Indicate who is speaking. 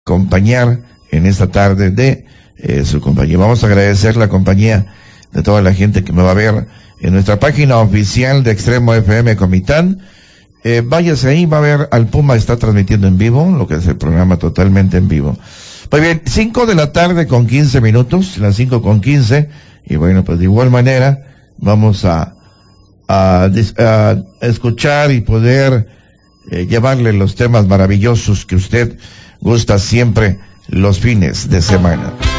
Speaker 1: acompañar en esta tarde de su compañía. Vamos a agradecer la compañía de toda la gente que me va a ver en nuestra página oficial de Extremo FM Comitán. Váyase ahí, va a ver, al Puma está transmitiendo en vivo, lo que es el programa totalmente en vivo. Muy bien, 5 de la tarde con 15 minutos, las 5:15, y bueno, pues de igual manera, vamos a escuchar y poder llevarle los temas maravillosos que usted gusta siempre los fines de semana.